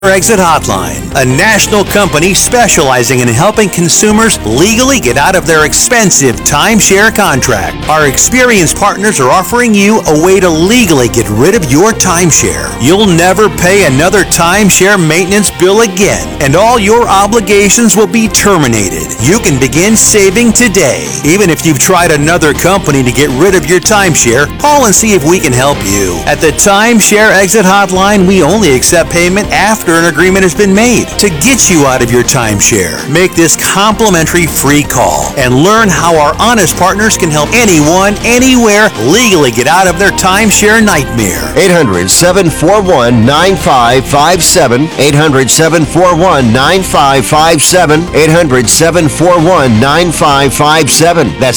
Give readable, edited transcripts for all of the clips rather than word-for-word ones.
Exit Hotline, a national company specializing in helping consumers legally get out of their expensive timeshare contract. Our experienced partners are offering you a way to legally get rid of your timeshare. You'll never pay another timeshare maintenance bill again, and all your obligations will be terminated. You can begin saving today. Even if you've tried another company to get rid of your timeshare, call and see if we can help you. At the Timeshare Exit Hotline, we only accept payment after an agreement has been made to get you out of your timeshare. Make this complimentary free call and learn how our honest partners can help anyone, anywhere, legally get out of their timeshare nightmare. 800-741-9557. 800-741-9557. 800-741-9557. That's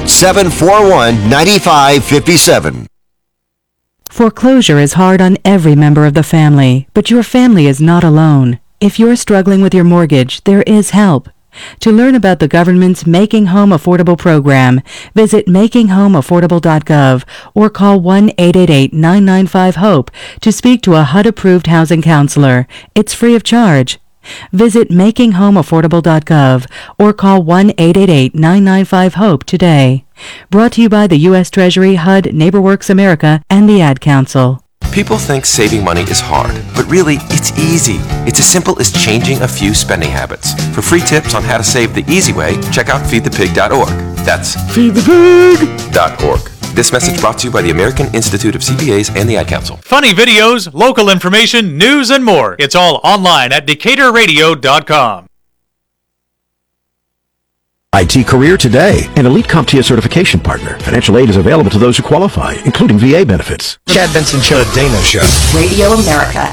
800-741-9557. Foreclosure is hard on every member of the family, but your family is not alone. If you're struggling with your mortgage, there is help. To learn about the government's Making Home Affordable program, visit makinghomeaffordable.gov or call 1-888-995-HOPE to speak to a HUD-approved housing counselor. It's free of charge. Visit makinghomeaffordable.gov or call 1-888-995-HOPE today. Brought to you by the U.S. Treasury, HUD, NeighborWorks America, and the Ad Council. People think saving money is hard, but really, it's easy. It's as simple as changing a few spending habits. For free tips on how to save the easy way, check out feedthepig.org. That's feedthepig.org. This message brought to you by the American Institute of CPAs and the Ad Council. Funny videos, local information, news, and more. It's all online at DecaturRadio.com. IT Career Today, an elite CompTIA certification partner. Financial aid is available to those who qualify, including VA benefits. Chad Benson Show. The Dana Show. Radio America.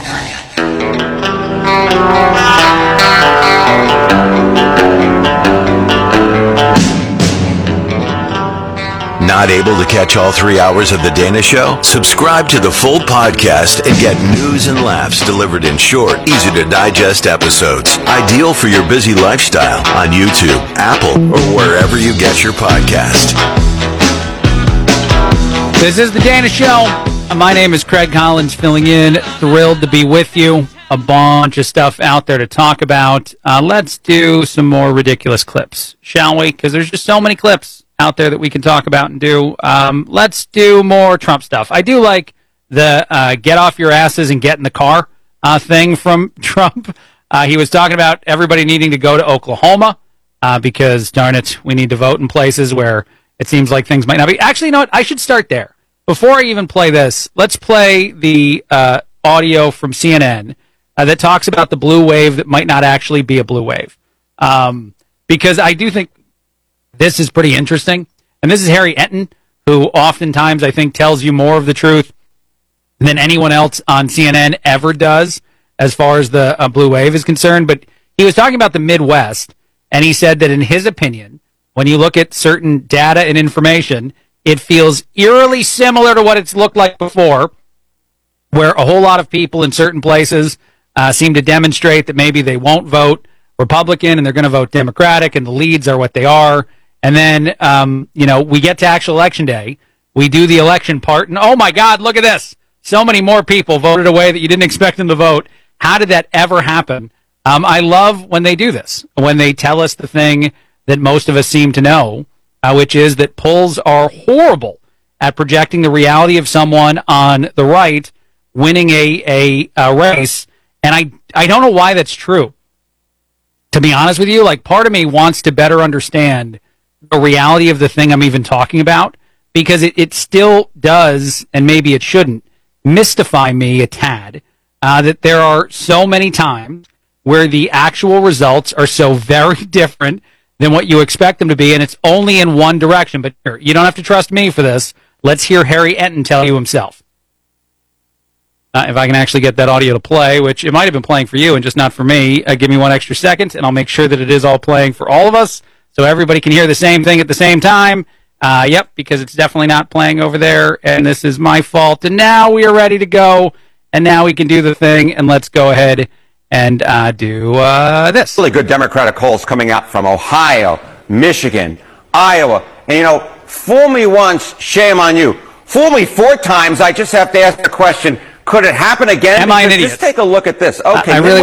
Not able to catch all 3 hours of The Dana Show? Subscribe to the full podcast and get news and laughs delivered in short, easy-to-digest episodes. Ideal for your busy lifestyle on YouTube, Apple, or wherever you get your podcast. This is The Dana Show. My name is Craig Collins, filling in. Thrilled to be with you. A bunch of stuff out there to talk about. Let's do some more ridiculous clips, shall we? Because there's just so many clips out there that we can talk about and do. Let's do more Trump stuff. I do like the get off your asses and get in the car thing from Trump. He was talking about everybody needing to go to Oklahoma because, darn it, we need to vote in places where it seems like things might not be. Actually, you know what? I should start there. Before I even play this, let's play the audio from CNN that talks about the blue wave that might not actually be a blue wave. Because I do think this is pretty interesting. And this is Harry Enton, who oftentimes I think tells you more of the truth than anyone else on CNN ever does as far as the blue wave is concerned. But he was talking about the Midwest, and he said that in his opinion, when you look at certain data and information, it feels eerily similar to what it's looked like before, where a whole lot of people in certain places seem to demonstrate that maybe they won't vote Republican and they're going to vote Democratic, and the leads are what they are. And then, we get to actual election day. We do the election part, and oh my God, look at this. So many more people voted away that you didn't expect them to vote. How did that ever happen? I love when they do this, when they tell us the thing that most of us seem to know, which is that polls are horrible at projecting the reality of someone on the right winning a race. And I don't know why that's true. To be honest with you, like, part of me wants to better understand the reality of the thing I'm even talking about, because it still does, and maybe it shouldn't, mystify me a tad, that there are so many times where the actual results are so very different than what you expect them to be, and it's only in one direction. But you don't have to trust me for this. Let's hear Harry Enton tell you himself. If I can actually get that audio to play, which it might have been playing for you and just not for me, give me 1 extra second, and I'll make sure that it is all playing for all of us, so everybody can hear the same thing at the same time. Yep, because it's definitely not playing over there, and this is my fault. And now we are ready to go, and now we can do the thing, and let's go ahead and do this. Really good Democratic polls coming out from Ohio, Michigan, Iowa. And, fool me once, shame on you. Fool me 4 times, I just have to ask the question, Could it happen again? Am I an Because idiot? Just take a look at this. Okay, I really